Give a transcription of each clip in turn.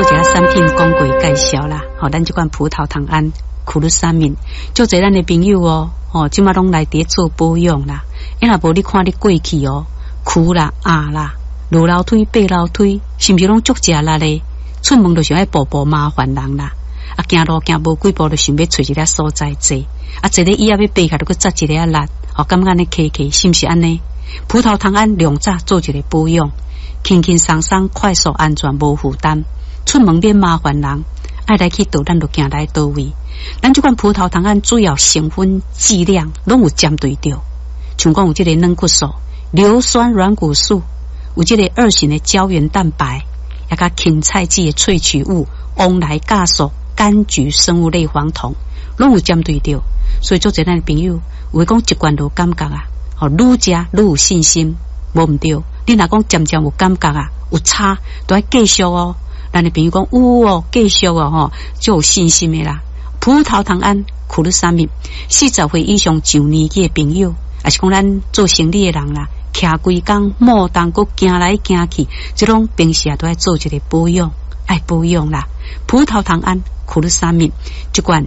一个产品讲过介绍啦，咱这款葡萄糖胺苦鲁沙敏，就侪咱的朋友即马拢来伫做保养啦。因若无你看你过去苦啦、啦、落楼梯、爬楼梯，是毋是拢足食力咧？出门就想要步步麻烦人啦，行路行无几步就想要找一个所在坐，坐咧椅仔要爬起来，搁扎一个力，感觉安尼客客是毋是安尼？葡萄糖胺两早做一个保养，轻轻松松、快速、安全、无负担，出门免麻烦人，爱来去倒咱就行来倒位。咱这款葡萄糖胺主要成分剂量拢有针对着，像讲有这个软骨素、硫酸软骨素，有这个2型的胶原蛋白，也甲芹菜籽的萃取物、翁来酵素、柑橘生物类黄酮，拢有针对着。所以做侪咱的朋友，有讲习惯就感觉愈食愈有信心，无毋对。你若讲渐渐有感觉有差，都要继续咱的朋友讲有继续就有信心的啦。葡萄糖胺苦鲁沙敏，40岁以上上年纪的朋友，也是讲咱做生理的人啦，徛规工莫当搁行来行去，这种平时都要做一个保养，爱保养啦。葡萄糖胺苦鲁沙敏一罐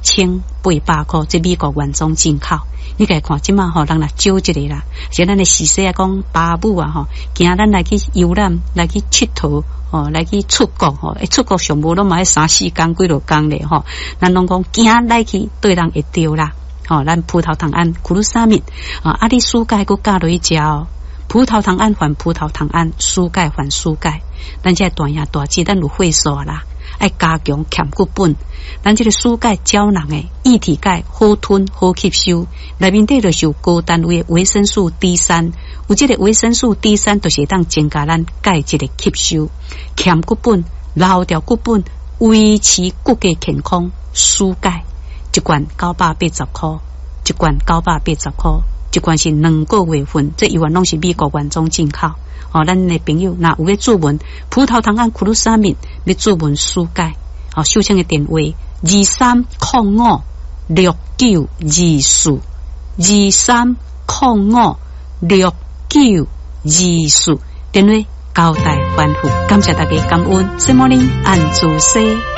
1800块，这美国原装进口。你家看即马人来少一个啦，像咱的时势讲爸母惊咱来去游览，来去佚佗来去出国出国上无拢嘛要3-4天几落天咧咱拢讲惊来去对人会着啦咱葡萄糖胺苦鲁沙敏你输钙搁加落去食葡萄糖胺还葡萄糖胺，输钙还输钙，咱这大爷大姐咱有会数啦。爱加强欠骨本，咱这个输钙胶囊的液体钙好吞好吸收，内面底就是有高单位的维生素 D3， 有这个维生素 D3 就是当增加咱钙质的吸收，欠骨本、留条骨本，维持骨骼健康。输钙一罐980块，一罐980块，一罐是2个月份，这一罐拢是美国原装进口。咱的朋友若有要注文葡萄糖胺苦鲁沙敏，要注文输钙，收听的电话23056924，23056924，电话交代吩咐，感谢大家感恩，什么呢？安住西。